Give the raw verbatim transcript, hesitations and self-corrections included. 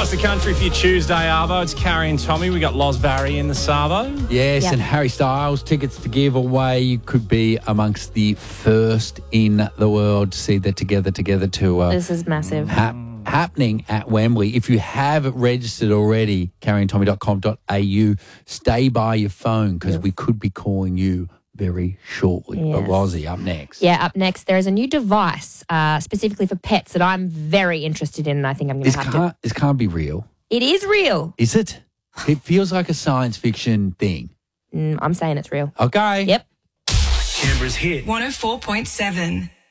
Across the country for your Tuesday, Arvo. It's Carrie and Tommy. We got Loz Barry in the Savo. Yes, Yep. and Harry Styles tickets to give away. You could be amongst the first in the world to see the Together Together tour This is massive. hap- happening at Wembley. If you have registered already, carrie and tommy dot com dot a u, stay by your phone because we could be calling you very shortly. But Yes. Lozzie, up next. Yeah, up next, there is a new device uh, specifically for pets that I'm very interested in, and I think I'm going This to have can't, to. this can't be real. It is real. Is it? It feels like a science fiction thing. Mm, I'm saying it's real. Okay. Yep. Canberra's hit. one oh four point seven.